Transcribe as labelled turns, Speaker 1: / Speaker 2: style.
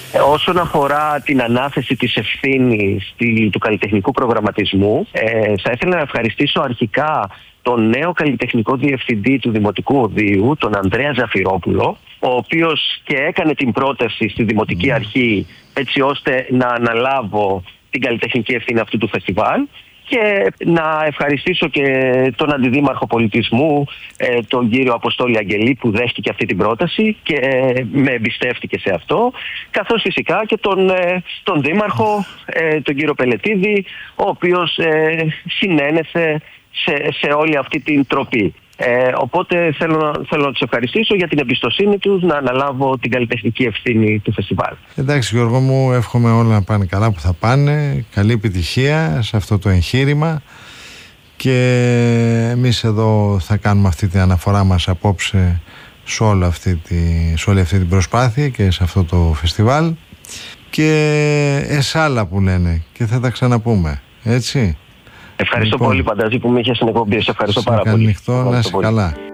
Speaker 1: Όσον αφορά την ανάθεση της ευθύνης του καλλιτεχνικού προγραμματισμού, θα ήθελα να ευχαριστήσω αρχικά τον νέο καλλιτεχνικό διευθυντή του Δημοτικού Οδείου, τον Ανδρέα Ζαφυρόπουλο, ο οποίος και έκανε την πρόταση στη Δημοτική Αρχή έτσι ώστε να αναλάβω την καλλιτεχνική ευθύνη αυτού του φεστιβάλ. Και να ευχαριστήσω και τον Αντιδήμαρχο Πολιτισμού, τον κύριο Αποστόλη Αγγελή, που δέχτηκε αυτή την πρόταση και με εμπιστεύτηκε σε αυτό, καθώς φυσικά και τον Δήμαρχο, τον κύριο Πελετίδη, ο οποίος συνένεσε σε όλη αυτή την τροπή. Οπότε θέλω να τους ευχαριστήσω για την εμπιστοσύνη τους να αναλάβω την καλλιτεχνική ευθύνη του φεστιβάλ.
Speaker 2: Εντάξει, Γιώργο μου, εύχομαι όλα να πάνε καλά που θα πάνε. Καλή επιτυχία σε αυτό το εγχείρημα και εμείς εδώ θα κάνουμε αυτή την αναφορά μας απόψε σε όλη αυτή την προσπάθεια και σε αυτό το φεστιβάλ και εσάλα που λένε και θα τα ξαναπούμε, έτσι.
Speaker 1: Ευχαριστώ πολύ, Πανταζή, που με είχες στην εκπομπή. Σε ευχαριστώ πάρα πολύ.
Speaker 2: Καλή νυχτό, να είσαι καλά.